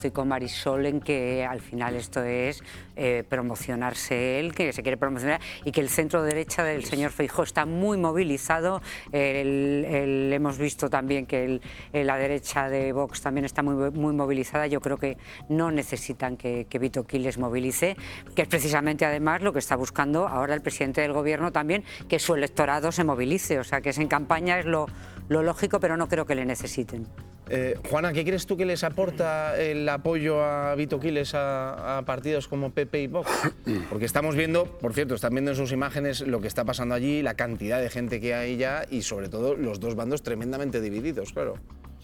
Estoy con Marisol en que al final esto es promocionarse él, que se quiere promocionar y que el centro derecha del señor Feijóo está muy movilizado. Hemos visto también que la derecha de Vox también está muy movilizada. Yo creo que no necesitan que Vito Quiles movilice, que es precisamente además lo que está buscando ahora el presidente del gobierno también, que su electorado se movilice. O sea, que es en campaña es lo lógico, pero no creo que le necesiten. Juana, ¿qué crees tú que les aporta el apoyo a Vito Quiles a partidos como PP y Vox? Porque estamos viendo, por cierto, están viendo en sus imágenes lo que está pasando allí, la cantidad de gente que hay ya y sobre todo los dos bandos tremendamente divididos, claro.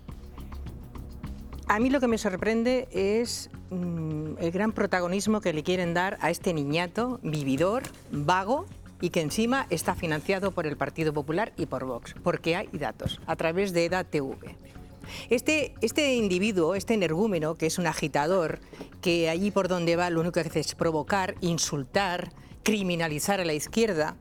A mí lo que me sorprende es el gran protagonismo que le quieren dar a este niñato vividor, vago, y que encima está financiado por el Partido Popular y por Vox, porque hay datos a través de EDATV. Este individuo, este energúmeno, que es un agitador, que allí por donde va lo único que hace es provocar, insultar, criminalizar a la izquierda,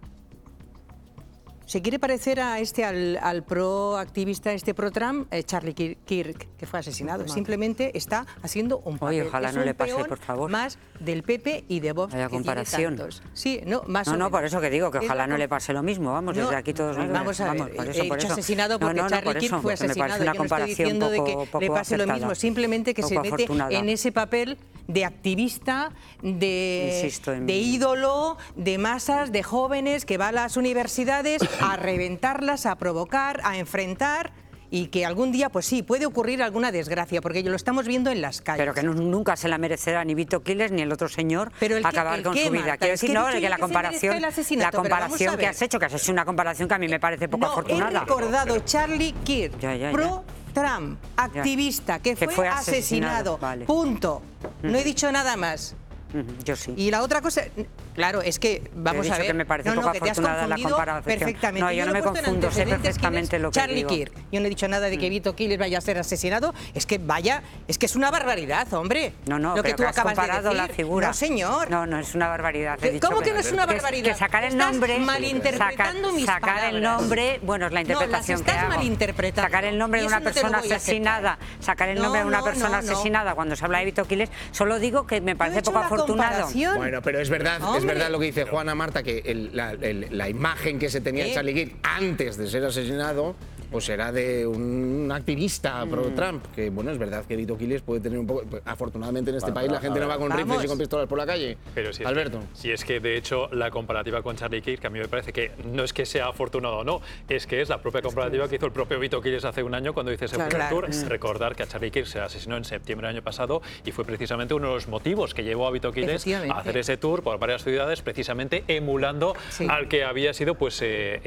se quiere parecer a al pro-activista, pro-Trump, Charlie Kirk, que fue asesinado. Simplemente está haciendo un papel. Oye, ojalá no le pase, por favor. Más del PP y de Vox. Vaya comparación. Sí, no, más no, por eso que digo, que ojalá no le pase lo mismo. Vamos, desde aquí todos... Vamos a ver, por eso, he dicho asesinado porque Charlie Kirk fue asesinado. Yo no estoy diciendo de que le pase lo mismo, simplemente que se mete en ese papel de activista, de ídolo, de masas, de jóvenes que va a las universidades a reventarlas, a provocar, a enfrentar, y que algún día, pues sí, puede ocurrir alguna desgracia, porque lo estamos viendo en las calles. Pero que nunca se la merecerá ni Vito Quiles ni el otro señor acabar con su vida. Quiero decir, no, que la comparación que has hecho, que has hecho una comparación que a mí me parece poco afortunada. He recordado Charlie Kirk, pro-Trump, activista, que fue asesinado. Vale. Punto. No he dicho nada más. Yo sí. Y la otra cosa, claro, es que vamos a ver. Que me parece poco afortunada la comparación. Perfectamente. No, yo no me confundo, sé perfectamente lo que Charlie digo. Kirk. Yo no he dicho nada de que Vito Quiles vaya a ser asesinado. Es que es una barbaridad, hombre. No, lo que tú acabas de decir. La figura. No, señor. No es una barbaridad. ¿Cómo que no es una barbaridad? Que sacar el nombre, malinterpretando mis palabras. Sacar el nombre, bueno, es la interpretación que hago. Malinterpretando. Sacar el nombre de una persona asesinada, cuando se habla de Vito Quiles, solo digo que me parece poco afortunado. Bueno, pero es verdad lo que dice Juana, Marta, que la imagen que se tenía de Charlie Kirk antes de ser asesinado, pues era de un activista pro-Trump, que bueno, es verdad que Vito Quiles puede tener un poco... Afortunadamente en este país la gente no va con rifles y con pistolas por la calle. Pero si Alberto. Si es que de hecho la comparativa con Charlie Kirk, que a mí me parece que no es que sea afortunado o no, es que es la propia comparativa que hizo el propio Vito Quiles hace un año cuando hizo ese tour. Recordar que a Charlie Kirk se asesinó en septiembre del año pasado y fue precisamente uno de los motivos que llevó a Vito Quiles a hacer ese tour por varias ciudades, precisamente emulando al que había sido pues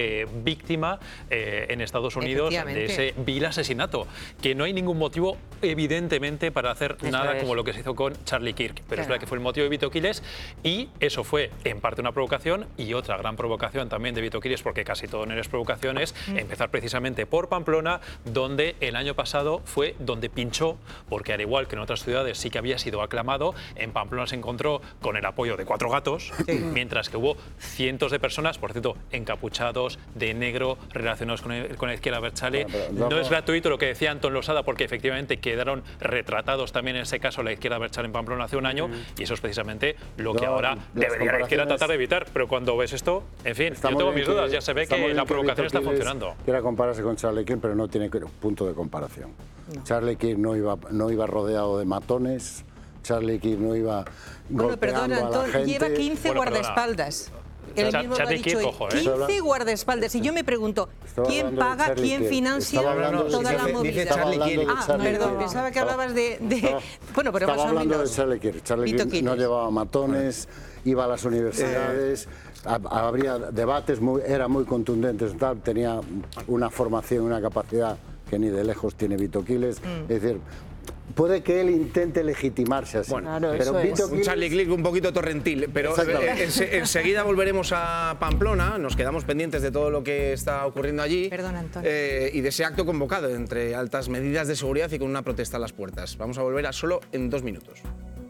víctima en Estados Unidos de ese vil asesinato, que no hay ningún motivo evidentemente para hacer nada como lo que se hizo con Charlie Kirk, pero es verdad que fue el motivo de Vito Quiles y eso fue en parte una provocación y otra gran provocación también de Vito Quiles, porque casi todo en él es provocación, es empezar precisamente por Pamplona, donde el año pasado fue donde pinchó, porque al igual que en otras ciudades sí que había sido aclamado, en Pamplona se encontró con el apoyo de 4 gatos, mientras que hubo cientos de personas, por cierto, encapuchados, de negro, relacionados con la izquierda abertzale. No es gratuito lo que decía Antón Losada, porque efectivamente quedaron retratados también en ese caso la izquierda abertzale en Pamplona hace un año, y eso es precisamente lo que ahora debería la izquierda tratar de evitar. Pero cuando ves esto, en fin, yo tengo mis dudas, ya se ve que la provocación está funcionando. Quiera compararse con Charlie Kirk, pero no tiene punto de comparación. Charlie Kirk no iba rodeado de matones, Charlie Kirk no iba golpeando a la gente. Lleva 15 guardaespaldas. Él mismo lo ha dicho, 15 guardaespaldas. Y yo me pregunto, ¿quién paga, quién financia toda la movilidad? Perdón, pensaba que hablabas de... Bueno, pero estaba hablando de Charlie Kirk. Charlie Kirk no llevaba matones, iba a las universidades, habría debates, era muy contundente, tenía una formación, una capacidad que ni de lejos tiene Vito Quiles. Es decir, puede que él intente legitimarse así. Bueno, pero un Charlie Kirk un poquito torrentil. Pero enseguida volveremos a Pamplona, nos quedamos pendientes de todo lo que está ocurriendo allí. Perdón, Antonio. Y de ese acto convocado entre altas medidas de seguridad y con una protesta a las puertas. Vamos a volver solo en 2 minutos.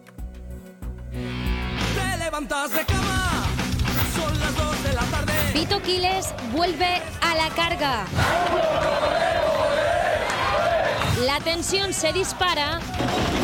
Te levantas de cama, son las 2 de la tarde. Vito Quiles vuelve a la carga. La tensión se dispara